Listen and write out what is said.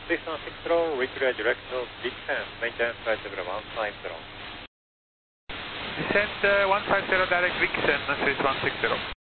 6160, reach direct of Vixen, maintain flight level 150. Descent 150 direct Vixen, 6160.